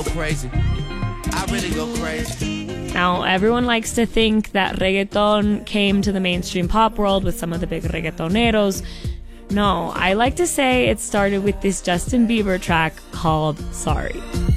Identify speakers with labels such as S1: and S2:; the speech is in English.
S1: Crazy. I really go crazy.
S2: Now, everyone likes to think that reggaeton came to the mainstream pop world with some of the big reggaetoneros. No, I like to say it started with this Justin Bieber track called Sorry.